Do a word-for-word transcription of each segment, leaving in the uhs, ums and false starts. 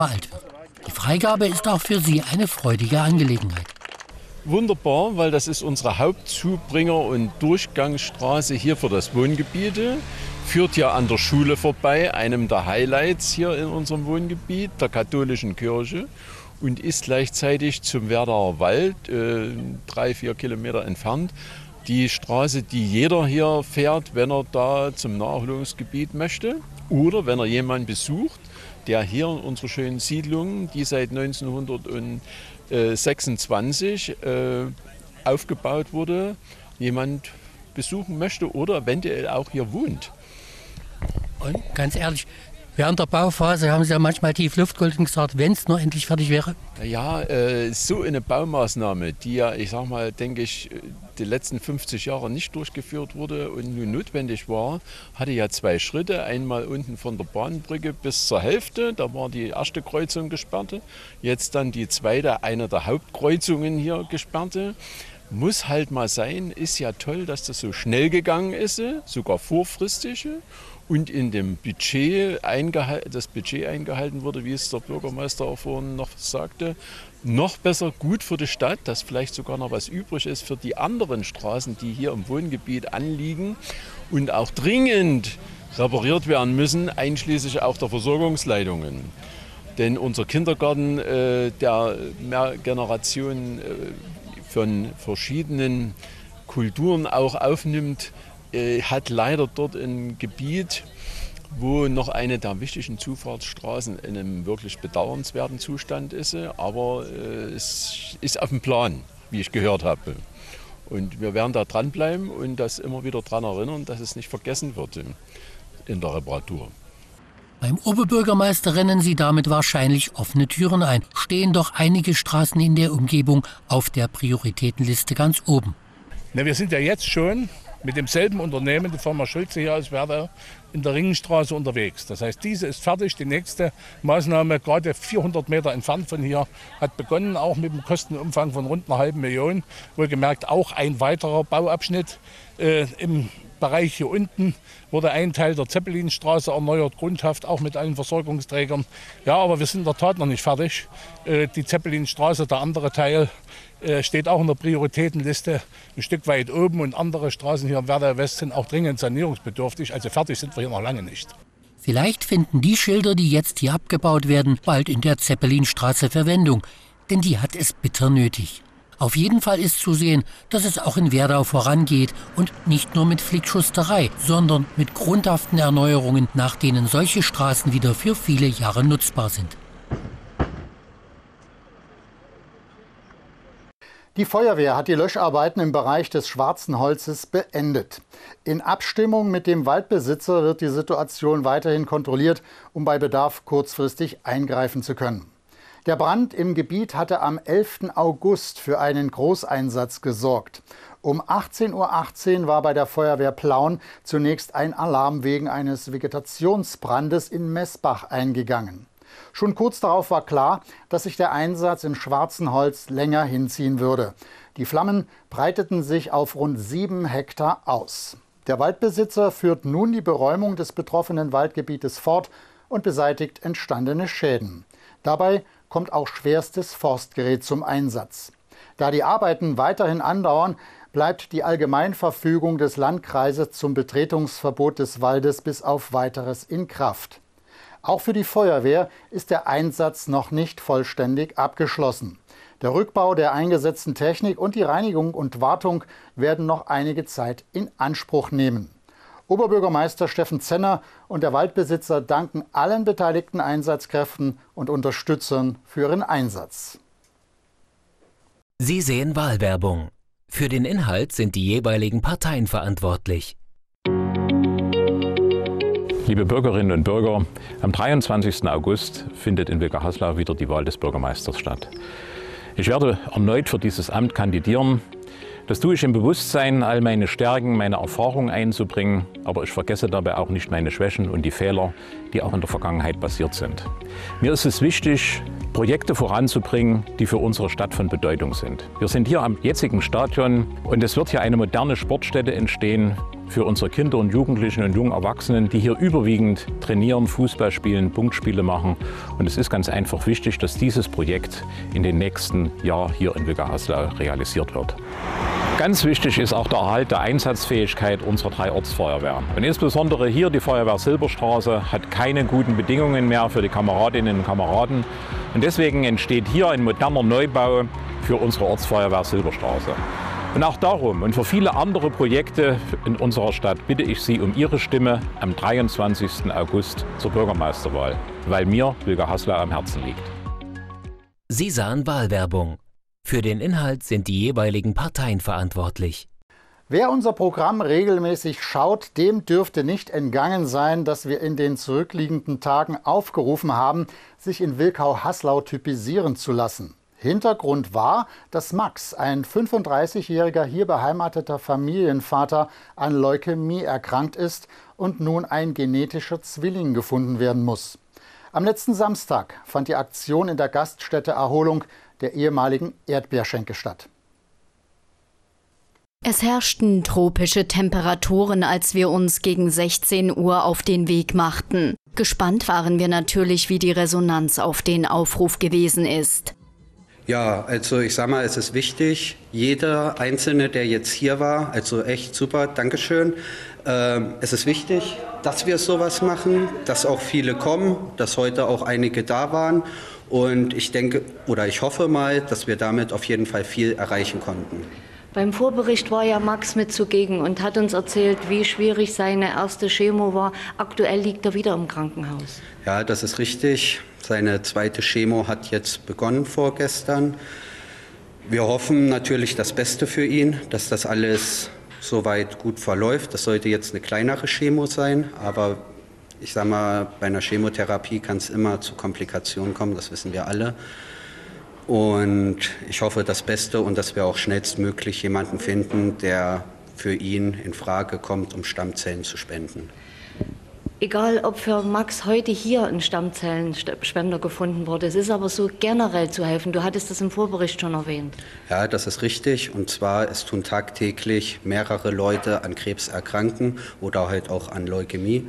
alt wird. Die Freigabe ist auch für sie eine freudige Angelegenheit. Wunderbar, weil das ist unsere Hauptzubringer- und Durchgangsstraße hier für das Wohngebiet. Führt ja an der Schule vorbei, einem der Highlights hier in unserem Wohngebiet, der katholischen Kirche. Und ist gleichzeitig zum Werdaer Wald, äh, drei, vier Kilometer entfernt, die Straße, die jeder hier fährt, wenn er da zum Naherholungsgebiet möchte. Oder wenn er jemanden besucht, der hier in unserer schönen Siedlung, die seit neunzehnhundertsechsundzwanzig äh, aufgebaut wurde, jemand besuchen möchte oder eventuell auch hier wohnt. Und ganz ehrlich, während der Bauphase haben Sie ja manchmal tief Luft geholt und gesagt, wenn es nur endlich fertig wäre. Ja, äh, so eine Baumaßnahme, die ja, ich sag mal, denke ich, die letzten fünfzig Jahre nicht durchgeführt wurde und nun notwendig war, hatte ja zwei Schritte. Einmal unten von der Bahnbrücke bis zur Hälfte, da war die erste Kreuzung gesperrt. Jetzt dann die zweite, eine der Hauptkreuzungen hier gesperrt. Muss halt mal sein, ist ja toll, dass das so schnell gegangen ist, sogar vorfristig. Und in dem Budget das Budget eingehalten wurde, wie es der Bürgermeister auch vorhin noch sagte. Noch besser gut für die Stadt, dass vielleicht sogar noch was übrig ist für die anderen Straßen, die hier im Wohngebiet anliegen und auch dringend repariert werden müssen, einschließlich auch der Versorgungsleitungen. Denn unser Kindergarten, äh, der mehr Generationen äh, von verschiedenen Kulturen auch aufnimmt, hat leider dort ein Gebiet, wo noch eine der wichtigen Zufahrtsstraßen in einem wirklich bedauernswerten Zustand ist. Aber es ist auf dem Plan, wie ich gehört habe. Und wir werden da dranbleiben und das immer wieder daran erinnern, dass es nicht vergessen wird in der Reparatur. Beim Oberbürgermeister rennen Sie damit wahrscheinlich offene Türen ein. Stehen doch einige Straßen in der Umgebung auf der Prioritätenliste ganz oben. Na, wir sind ja jetzt schon mit demselben Unternehmen, die Firma Schulze hier aus Werdau, in der Ringenstraße unterwegs. Das heißt, diese ist fertig. Die nächste Maßnahme, gerade vierhundert Meter entfernt von hier, hat begonnen, auch mit einem Kostenumfang von rund einer halben Million. Wohlgemerkt auch ein weiterer Bauabschnitt äh, im Bereich hier unten wurde ein Teil der Zeppelinstraße erneuert, grundhaft, auch mit allen Versorgungsträgern. Ja, aber wir sind in der Tat noch nicht fertig. Äh, die Zeppelinstraße, der andere Teil, äh, steht auch in der Prioritätenliste ein Stück weit oben. Und andere Straßen hier im Werdau West sind auch dringend sanierungsbedürftig. Also fertig sind wir hier noch lange nicht. Vielleicht finden die Schilder, die jetzt hier abgebaut werden, bald in der Zeppelinstraße Verwendung. Denn die hat es bitter nötig. Auf jeden Fall ist zu sehen, dass es auch in Werdau vorangeht und nicht nur mit Flickschusterei, sondern mit grundhaften Erneuerungen, nach denen solche Straßen wieder für viele Jahre nutzbar sind. Die Feuerwehr hat die Löscharbeiten im Bereich des schwarzen Holzes beendet. In Abstimmung mit dem Waldbesitzer wird die Situation weiterhin kontrolliert, um bei Bedarf kurzfristig eingreifen zu können. Der Brand im Gebiet hatte am elften August für einen Großeinsatz gesorgt. Um achtzehn Uhr achtzehn war bei der Feuerwehr Plauen zunächst ein Alarm wegen eines Vegetationsbrandes in Messbach eingegangen. Schon kurz darauf war klar, dass sich der Einsatz im schwarzen Holz länger hinziehen würde. Die Flammen breiteten sich auf rund sieben Hektar aus. Der Waldbesitzer führt nun die Beräumung des betroffenen Waldgebietes fort und beseitigt entstandene Schäden. Dabei kommt auch schwerstes Forstgerät zum Einsatz. Da die Arbeiten weiterhin andauern, bleibt die Allgemeinverfügung des Landkreises zum Betretungsverbot des Waldes bis auf Weiteres in Kraft. Auch für die Feuerwehr ist der Einsatz noch nicht vollständig abgeschlossen. Der Rückbau der eingesetzten Technik und die Reinigung und Wartung werden noch einige Zeit in Anspruch nehmen. Oberbürgermeister Steffen Zenner und der Waldbesitzer danken allen beteiligten Einsatzkräften und Unterstützern für ihren Einsatz. Sie sehen Wahlwerbung. Für den Inhalt sind die jeweiligen Parteien verantwortlich. Liebe Bürgerinnen und Bürger, am dreiundzwanzigsten August findet in Wilgerhaslau wieder die Wahl des Bürgermeisters statt. Ich werde erneut für dieses Amt kandidieren. Das tue ich im Bewusstsein, all meine Stärken, meine Erfahrungen einzubringen, aber ich vergesse dabei auch nicht meine Schwächen und die Fehler, die auch in der Vergangenheit passiert sind. Mir ist es wichtig, Projekte voranzubringen, die für unsere Stadt von Bedeutung sind. Wir sind hier am jetzigen Stadion und es wird hier eine moderne Sportstätte entstehen für unsere Kinder und Jugendlichen und jungen Erwachsenen, die hier überwiegend trainieren, Fußball spielen, Punktspiele machen. Und es ist ganz einfach wichtig, dass dieses Projekt in den nächsten Jahren hier in Wilger-Haslau realisiert wird. Ganz wichtig ist auch der Erhalt der Einsatzfähigkeit unserer drei Ortsfeuerwehren. Und insbesondere hier die Feuerwehr Silberstraße hat keine guten Bedingungen mehr für die Kameradinnen und Kameraden. Und deswegen entsteht hier ein moderner Neubau für unsere Ortsfeuerwehr Silberstraße. Und auch darum und für viele andere Projekte in unserer Stadt bitte ich Sie um Ihre Stimme am dreiundzwanzigsten August zur Bürgermeisterwahl, weil mir Wilger-Haslau am Herzen liegt. Sie sahen Wahlwerbung. Für den Inhalt sind die jeweiligen Parteien verantwortlich. Wer unser Programm regelmäßig schaut, dem dürfte nicht entgangen sein, dass wir in den zurückliegenden Tagen aufgerufen haben, sich in Wilkau-Haslau typisieren zu lassen. Hintergrund war, dass Max, ein fünfunddreißigjähriger hier beheimateter Familienvater, an Leukämie erkrankt ist und nun ein genetischer Zwilling gefunden werden muss. Am letzten Samstag fand die Aktion in der Gaststätte Erholung der ehemaligen Erdbeerschenke statt. Es herrschten tropische Temperaturen, als wir uns gegen sechzehn Uhr auf den Weg machten. Gespannt waren wir natürlich, wie die Resonanz auf den Aufruf gewesen ist. Ja, also ich sag mal, es ist wichtig, jeder Einzelne, der jetzt hier war, also echt super, Dankeschön. Ähm, es ist wichtig, dass wir sowas machen, dass auch viele kommen, dass heute auch einige da waren. Und ich denke, oder ich hoffe mal, dass wir damit auf jeden Fall viel erreichen konnten. Beim Vorbericht war ja Max mit zugegen und hat uns erzählt, wie schwierig seine erste Chemo war. Aktuell liegt er wieder im Krankenhaus. Ja, das ist richtig. Seine zweite Chemo hat jetzt begonnen vorgestern. Wir hoffen natürlich das Beste für ihn, dass das alles soweit gut verläuft. Das sollte jetzt eine kleinere Chemo sein, aber ich sage mal, bei einer Chemotherapie kann es immer zu Komplikationen kommen, das wissen wir alle. Und ich hoffe das Beste und dass wir auch schnellstmöglich jemanden finden, der für ihn in Frage kommt, um Stammzellen zu spenden. Egal, ob für Max heute hier ein Stammzellenspender gefunden wurde, es ist aber so generell zu helfen. Du hattest das im Vorbericht schon erwähnt. Ja, das ist richtig. Und zwar, es tun tagtäglich mehrere Leute an Krebs erkranken oder halt auch an Leukämie.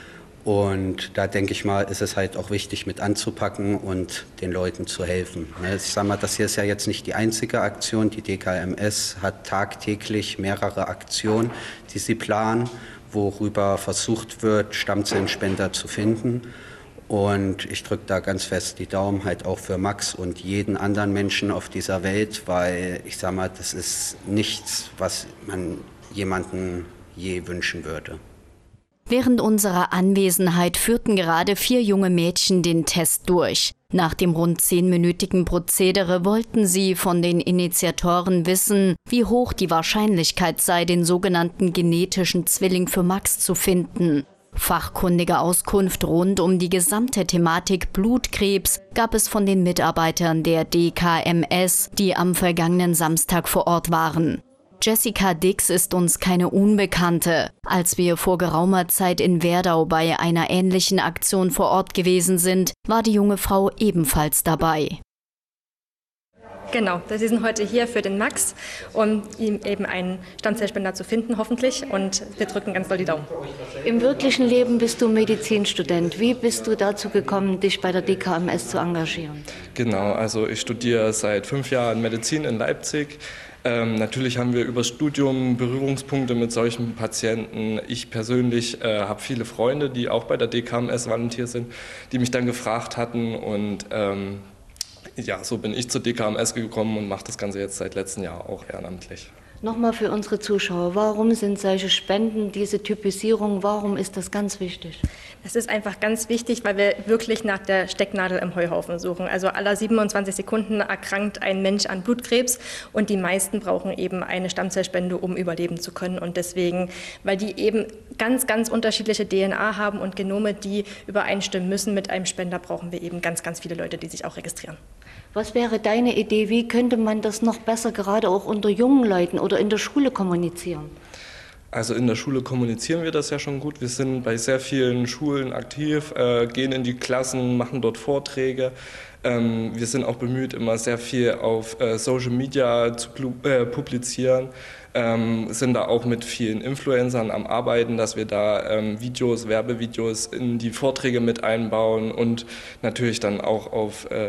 Und da denke ich mal, ist es halt auch wichtig, mit anzupacken und den Leuten zu helfen. Ich sage mal, das hier ist ja jetzt nicht die einzige Aktion. Die D K M S hat tagtäglich mehrere Aktionen, die sie planen, worüber versucht wird, Stammzellenspender zu finden. Und ich drücke da ganz fest die Daumen halt auch für Max und jeden anderen Menschen auf dieser Welt, weil ich sage mal, das ist nichts, was man jemandem je wünschen würde. Während unserer Anwesenheit führten gerade vier junge Mädchen den Test durch. Nach dem rund zehnminütigen Prozedere wollten sie von den Initiatoren wissen, wie hoch die Wahrscheinlichkeit sei, den sogenannten genetischen Zwilling für Max zu finden. Fachkundige Auskunft rund um die gesamte Thematik Blutkrebs gab es von den Mitarbeitern der D K M S, die am vergangenen Samstag vor Ort waren. Jessica Dix ist uns keine Unbekannte. Als wir vor geraumer Zeit in Werdau bei einer ähnlichen Aktion vor Ort gewesen sind, war die junge Frau ebenfalls dabei. Genau, wir sind heute hier für den Max, um ihm eben einen Stammzellspender zu finden, hoffentlich. Und wir drücken ganz doll die Daumen. Im wirklichen Leben bist du Medizinstudent. Wie bist du dazu gekommen, dich bei der D K M S zu engagieren? Genau, also ich studiere seit fünf Jahren Medizin in Leipzig. Ähm, natürlich haben wir über Studium Berührungspunkte mit solchen Patienten. Ich persönlich äh, habe viele Freunde, die auch bei der D K M S volontiert sind, die mich dann gefragt hatten. Und ähm, ja, so bin ich zur D K M S gekommen und mache das Ganze jetzt seit letztem Jahr auch ehrenamtlich. Nochmal für unsere Zuschauer, warum sind solche Spenden, diese Typisierung, warum ist das ganz wichtig? Das ist einfach ganz wichtig, weil wir wirklich nach der Stecknadel im Heuhaufen suchen. Also alle siebenundzwanzig Sekunden erkrankt ein Mensch an Blutkrebs und die meisten brauchen eben eine Stammzellspende, um überleben zu können. Und deswegen, weil die eben ganz, ganz unterschiedliche D N A haben und Genome, die übereinstimmen müssen mit einem Spender, brauchen wir eben ganz, ganz viele Leute, die sich auch registrieren. Was wäre deine Idee, wie könnte man das noch besser gerade auch unter jungen Leuten oder in der Schule kommunizieren? Also in der Schule kommunizieren wir das ja schon gut. Wir sind bei sehr vielen Schulen aktiv, äh, gehen in die Klassen, machen dort Vorträge. Ähm, wir sind auch bemüht, immer sehr viel auf äh, Social Media zu äh, publizieren. Ähm, sind da auch mit vielen Influencern am Arbeiten, dass wir da ähm, Videos, Werbevideos in die Vorträge mit einbauen und natürlich dann auch auf äh,